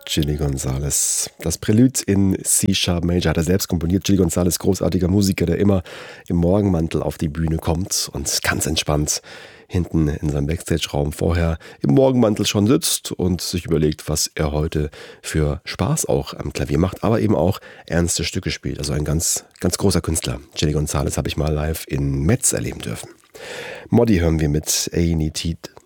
Chili Gonzales. Das Prälude in C-Sharp Major hat er selbst komponiert. Chili Gonzales, großartiger Musiker, der immer im Morgenmantel auf die Bühne kommt und ganz entspannt hinten in seinem Backstage-Raum vorher im Morgenmantel schon sitzt und sich überlegt, was er heute für Spaß auch am Klavier macht, aber eben auch ernste Stücke spielt. Also ein ganz, ganz großer Künstler. Chili Gonzales habe ich mal live in Metz erleben dürfen. Modi hören wir mit Ain't It